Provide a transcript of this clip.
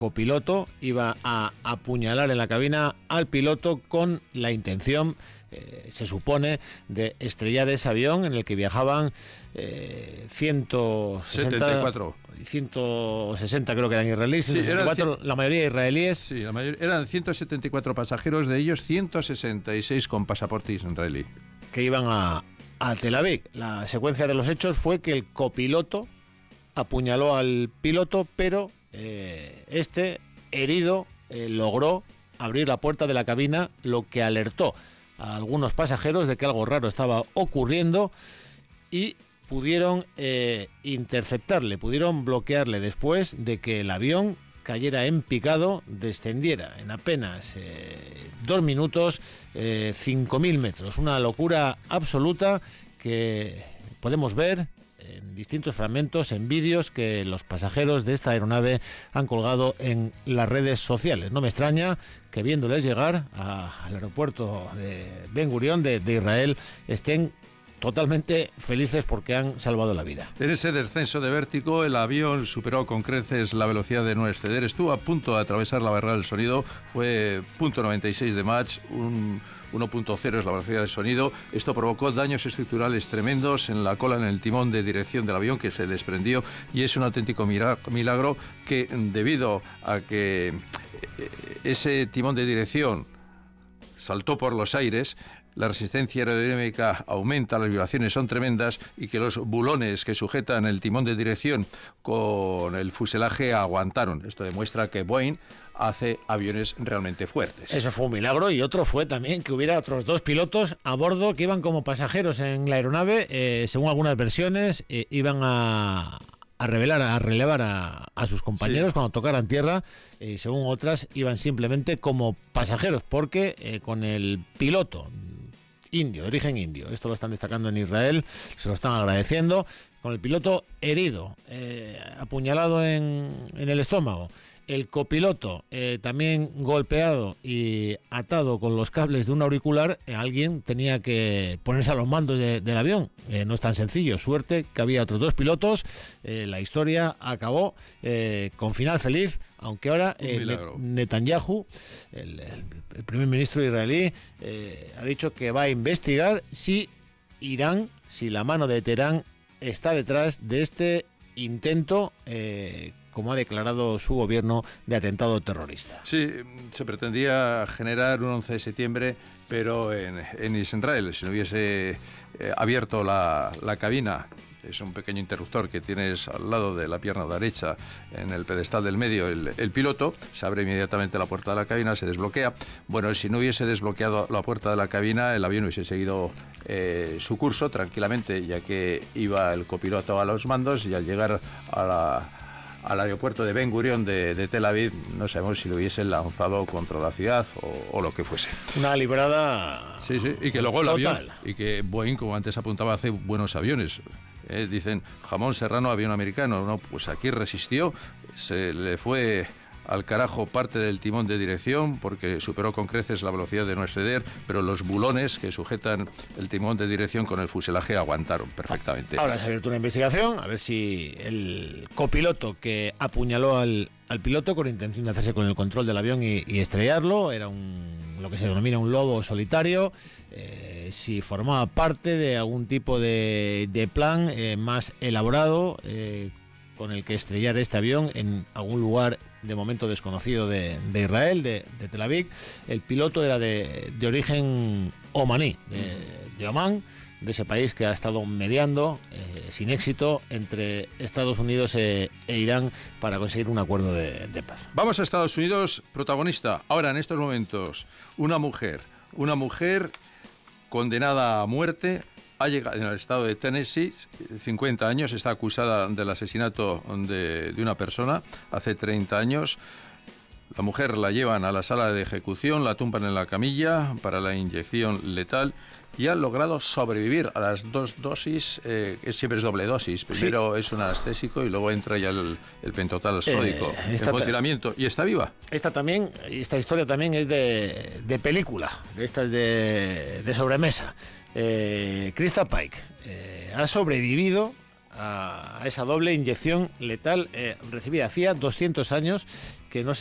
copiloto iba a apuñalar en la cabina al piloto con la intención, se supone, de estrellar ese avión en el que viajaban 160 creo que eran israelíes, sí, la mayoría israelíes. Sí, eran 174 pasajeros, de ellos 166 con pasaporte israelí. Que iban a Tel Aviv. La secuencia de los hechos fue que el copiloto apuñaló al piloto, pero este, herido, logró abrir la puerta de la cabina, lo que alertó a algunos pasajeros de que algo raro estaba ocurriendo y pudieron interceptarle, pudieron bloquearle después de que el avión cayera en picado, descendiera en apenas 2 minutos 5.000 metros. Una locura absoluta que podemos ver en distintos fragmentos, en vídeos que los pasajeros de esta aeronave han colgado en las redes sociales. No me extraña que viéndoles llegar al aeropuerto de Ben Gurión de Israel estén totalmente felices porque han salvado la vida. En ese descenso de vértigo, el avión superó con creces la velocidad de no exceder. Estuvo a punto de atravesar la barrera del sonido, fue .96 de Mach, 1.0 es la velocidad del sonido. Esto provocó daños estructurales tremendos en la cola, en el timón de dirección del avión, que se desprendió, y es un auténtico milagro que, debido a que ese timón de dirección saltó por los aires, la resistencia aerodinámica aumenta, las vibraciones son tremendas y que los bulones que sujetan el timón de dirección con el fuselaje aguantaron. Esto demuestra que Boeing hace aviones realmente fuertes. Eso fue un milagro, y otro fue también que hubiera otros 2 pilotos a bordo que iban como pasajeros en la aeronave. Según algunas versiones, iban a relevar a sus compañeros, sí, cuando tocaran tierra, y según otras iban simplemente como pasajeros, porque con el piloto indio, de origen indio, esto lo están destacando en Israel, se lo están agradeciendo, con el piloto herido, apuñalado en el estómago, el copiloto también golpeado y atado con los cables de un auricular, alguien tenía que ponerse a los mandos del avión. No es tan sencillo. Suerte que había otros 2 pilotos. La historia acabó con final feliz, aunque ahora Netanyahu, el primer ministro israelí, ha dicho que va a investigar si Irán, si la mano de Teherán está detrás de este intento, como ha declarado su gobierno, de atentado terrorista. Sí, se pretendía generar un 11 de septiembre, pero en Israel, si no hubiese abierto la cabina, es un pequeño interruptor que tienes al lado de la pierna derecha, en el pedestal del medio, el piloto, se abre inmediatamente la puerta de la cabina, se desbloquea. Bueno, si no hubiese desbloqueado la puerta de la cabina, el avión hubiese seguido su curso tranquilamente, ya que iba el copiloto a los mandos, y al llegar al aeropuerto de Ben Gurión de Tel Aviv, no sabemos si lo hubiesen lanzado contra la ciudad o lo que fuese. Una librada. Sí, y que luego el avión, y que Boeing, como antes apuntaba, hace buenos aviones. Dicen jamón serrano, avión americano. No, pues aquí resistió, se le fue al carajo parte del timón de dirección porque superó con creces la velocidad de no exceder, pero los bulones que sujetan el timón de dirección con el fuselaje aguantaron perfectamente. Ahora se ha abierto una investigación a ver si el copiloto que apuñaló al piloto con intención de hacerse con el control del avión y estrellarlo era lo que se denomina un lobo solitario, si formaba parte de algún tipo de plan más elaborado con el que estrellar este avión en algún lugar de momento desconocido de Israel, de Tel Aviv. El piloto era de origen omaní, de Omán, de ese país que ha estado mediando sin éxito entre Estados Unidos e Irán para conseguir un acuerdo de paz. Vamos a Estados Unidos, protagonista ahora en estos momentos, una mujer condenada a muerte. Ha llegado en el estado de Tennessee, 50 años, está acusada del asesinato de una persona hace 30 años. La mujer la llevan a la sala de ejecución, la tumban en la camilla para la inyección letal y ha logrado sobrevivir a las 2 dosis, siempre es doble dosis. Primero es un anestésico y luego entra ya el pentotal sódico en funcionamiento y está viva. Esta historia también es de película, de estas de sobremesa. Krista Pike ha sobrevivido a esa doble inyección letal recibida hacía 200 años que no